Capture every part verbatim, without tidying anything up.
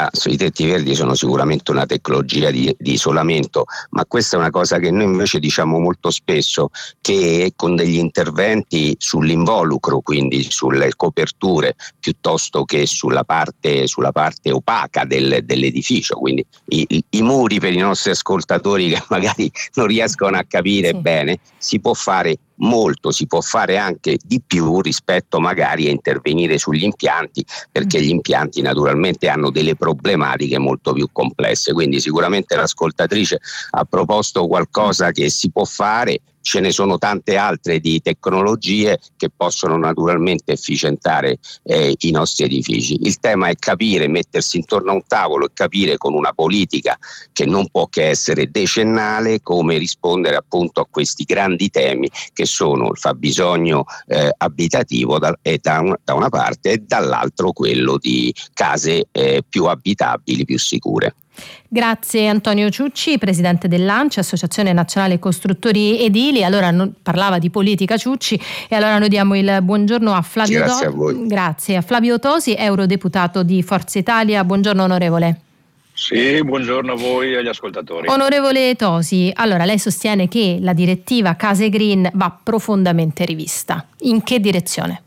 carità, i tetti verdi sono sicuramente una tecnologia di, di isolamento, ma questa è una cosa che noi invece diciamo molto spesso, che con degli interventi sull'involucro, quindi sulle coperture, piuttosto che sulla parte, sulla parte opaca del, dell'edificio, quindi i, i, i muri, per i nostri ascoltatori che magari non riescono a capire sì. bene, si può fare molto, si può fare anche di più rispetto magari a intervenire sugli impianti, perché gli impianti naturalmente hanno delle problematiche molto più complesse, quindi sicuramente l'ascoltatrice ha proposto qualcosa che si può fare. Ce ne sono tante altre di tecnologie che possono naturalmente efficientare eh, i nostri edifici. Il tema è capire, mettersi intorno a un tavolo e capire con una politica che non può che essere decennale come rispondere appunto a questi grandi temi che sono il fabbisogno eh, abitativo da, e da, un, da una parte, e dall'altro quello di case eh, più abitabili, più sicure. Grazie Antonio Ciucci, presidente dell'ANCI, Associazione Nazionale Costruttori Edili. Allora non, parlava di politica Ciucci, e allora noi diamo il buongiorno a Flavio Grazie Tosi. a voi. Grazie a Flavio Tosi, eurodeputato di Forza Italia. Buongiorno onorevole. Sì, buongiorno a voi e agli ascoltatori. Onorevole Tosi, allora lei sostiene che la direttiva Case Green va profondamente rivista. In che direzione?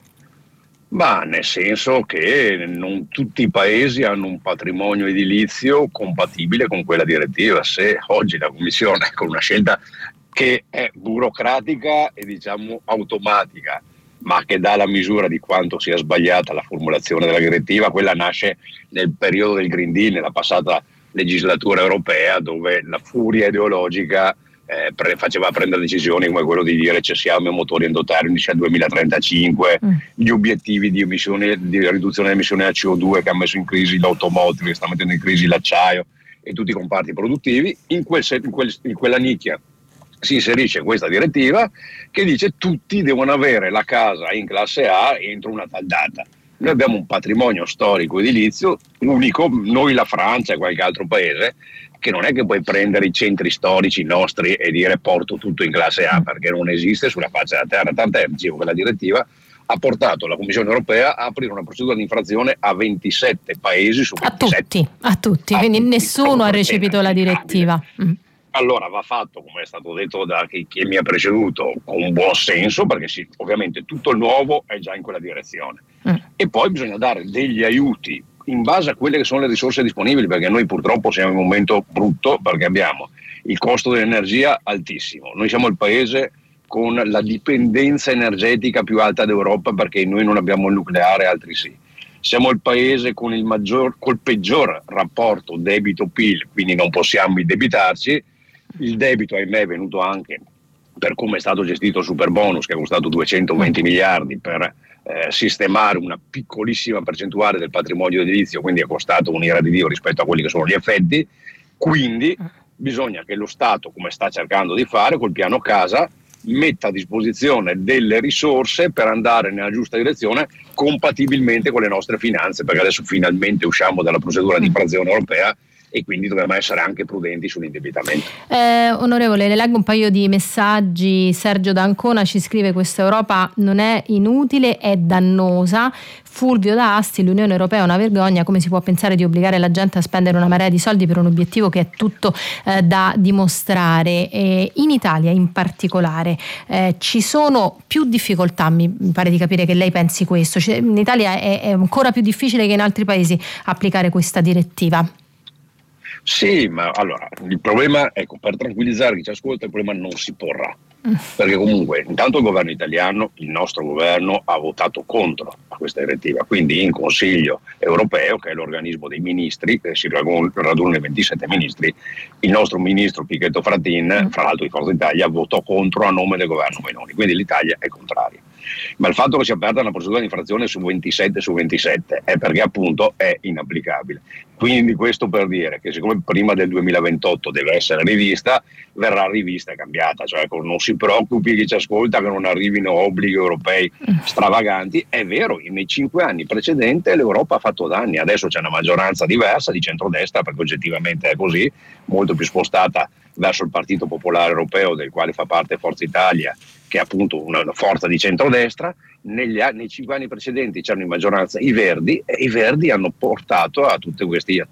Ma nel senso che non tutti i paesi hanno un patrimonio edilizio compatibile con quella direttiva. Se oggi la Commissione, con una scelta che è burocratica e diciamo automatica, ma che dà la misura di quanto sia sbagliata la formulazione della direttiva, quella nasce nel periodo del Green Deal, nella passata legislatura europea, dove la furia ideologica Eh, pre- faceva prendere decisioni come quello di dire cessiamo i motori endottermici al duemilatrentacinque, mm. gli obiettivi di, emissioni, di riduzione delle emissioni da C O due che ha messo in crisi l'automotive, che sta mettendo in crisi l'acciaio e tutti i comparti produttivi. In, quel, in, quel, in quella nicchia si inserisce questa direttiva che dice tutti devono avere la casa in classe A entro una tal data. Noi abbiamo un patrimonio storico edilizio unico, noi, la Francia e qualche altro paese, che non è che puoi prendere i centri storici nostri e dire porto tutto in classe A, perché non esiste sulla faccia della terra. Tant'è, dicevo, che la direttiva ha portato la Commissione europea a aprire una procedura di infrazione a ventisette paesi su ventisette. A tutti, a tutti, a quindi tutti. nessuno ha recepito la direttiva. Mm. Allora va fatto, come è stato detto da chi, chi mi ha preceduto, con buon senso, perché sì, ovviamente tutto il nuovo è già in quella direzione. Mm. E poi bisogna dare degli aiuti in base a quelle che sono le risorse disponibili, perché noi purtroppo siamo in un momento brutto, perché abbiamo il costo dell'energia altissimo. Noi siamo il paese con la dipendenza energetica più alta d'Europa, perché noi non abbiamo il nucleare, altri sì. Siamo il paese con il maggior, col peggior rapporto debito-P I L, quindi non possiamo indebitarci. Il debito, ahimè, è venuto anche per come è stato gestito il super bonus, che è costato duecentoventi miliardi per eh, sistemare una piccolissima percentuale del patrimonio edilizio, quindi è costato un'ira di Dio rispetto a quelli che sono gli effetti. Quindi bisogna che lo Stato, come sta cercando di fare col piano casa, metta a disposizione delle risorse per andare nella giusta direzione compatibilmente con le nostre finanze, perché adesso finalmente usciamo dalla procedura di infrazione europea e quindi dobbiamo essere anche prudenti sull'indebitamento. Eh, onorevole, le leggo un paio di messaggi. Sergio D'Ancona ci scrive: questa Europa non è inutile, è dannosa. Fulvio da Asti: l'Unione Europea è una vergogna, come si può pensare di obbligare la gente a spendere una marea di soldi per un obiettivo che è tutto eh, da dimostrare. E in Italia in particolare eh, ci sono più difficoltà, mi pare di capire che lei pensi questo, cioè, in Italia è, è ancora più difficile che in altri paesi applicare questa direttiva. Sì, ma allora il problema, ecco, per tranquillizzare chi ci ascolta, il problema non si porrà, perché comunque intanto il governo italiano, il nostro governo, ha votato contro a questa direttiva, quindi in Consiglio europeo, che è l'organismo dei ministri, che si radunano i ventisette ministri, il nostro ministro Pichetto Fratin, fra l'altro di Forza Italia, votò contro a nome del governo Meloni, quindi l'Italia è contraria. Ma il fatto che sia aperta una procedura di infrazione su ventisette su ventisette è perché appunto è inapplicabile. Quindi questo per dire che siccome prima del duemilaventotto deve essere rivista, verrà rivista e cambiata, cioè non si preoccupi chi ci ascolta che non arrivino obblighi europei stravaganti. È vero, nei cinque anni precedenti l'Europa ha fatto danni, adesso c'è una maggioranza diversa di centrodestra, perché oggettivamente è così, molto più spostata verso il Partito Popolare Europeo, del quale fa parte Forza Italia, che è appunto una forza di centrodestra. Negli anni, nei cinque anni precedenti c'erano in maggioranza i Verdi, e i Verdi hanno portato a tutti questi